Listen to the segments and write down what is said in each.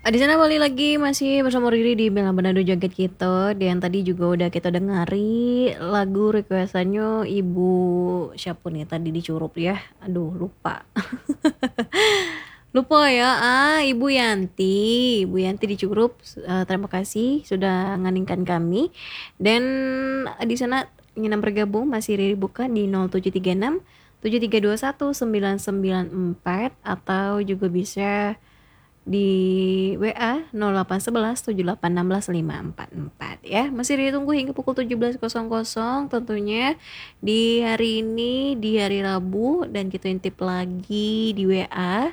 Di sana balik lagi masih bersama Riri di Bella Benado Joget kita. Dan tadi juga udah kita dengari lagu requestannya Ibu siapa nih tadi dicurup ya. Aduh lupa. Lupa ya. Ibu Yanti. Ibu Yanti dicurup. Terima kasih sudah nganingkan kami. Dan di sana ingin bergabung masih Riri buka di 0736 7321 994 atau juga bisa di WA 0811 7816 544 ya. Masih ditunggu hingga pukul 17.00 tentunya di hari ini, di hari Rabu, dan kita intip lagi di WA.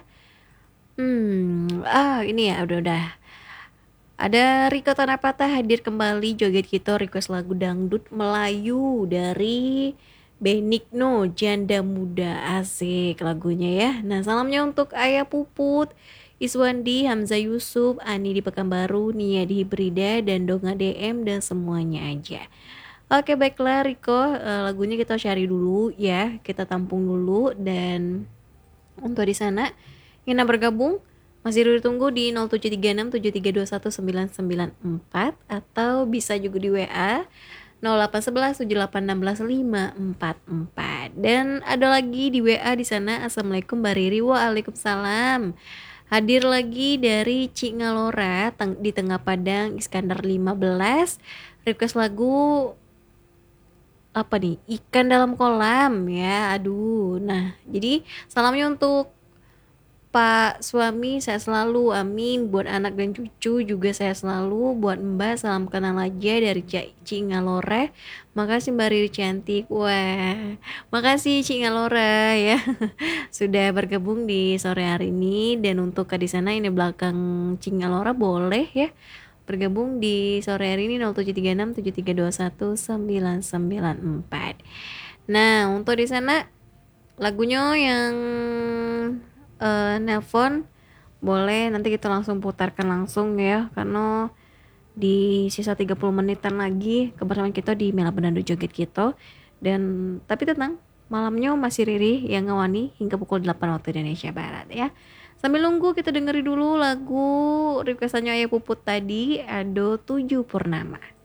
Ini ya udah. Ada Riko Tanapata hadir kembali joget kita request lagu dangdut Melayu dari Benigno Janda Muda, asik lagunya ya. Nah salamnya untuk Ayah Puput, Iswandi, Hamzah Yusuf, Ani di Pekanbaru, Nia di Hibrida, dan Donga DM dan semuanya aja. Oke baiklah Riko, lagunya kita cari dulu ya, kita tampung dulu. Dan untuk di sana ingin bergabung masih ditunggu di 0736 7321 994 atau bisa juga di WA 0811 7816 544. Dan ada lagi di WA di sana. Assalamualaikum Mbak Riri. Waalaikumsalam. Hadir lagi dari Cik Ngalora di Tengah Padang Iskandar 15. Request lagu apa nih? Ikan dalam kolam ya. Aduh. Nah, jadi salamnya untuk Pak suami saya selalu, amin. Buat anak dan cucu juga saya selalu. Buat Mbak salam kenal aja dari Cik Ngalore. Makasih Mbak Riri cantik. Wah, makasih Cik Ngalora ya sudah bergabung di sore hari ini. Dan untuk di sana ini belakang Cik Ngalora boleh ya bergabung di sore hari ini 0736 7321 994. Nah, untuk di sana lagunya yang nelpon boleh nanti kita langsung putarkan langsung ya, karena di sisa 30 menitan lagi kebersamaan kita di Mela Benado Joget kita. Dan tapi tenang, malamnya masih Riri yang ngawani hingga pukul 8 waktu Indonesia Barat ya. Sambil nunggu kita dengerin dulu lagu requestannya Ayah Puput tadi, Ado 7 Purnama.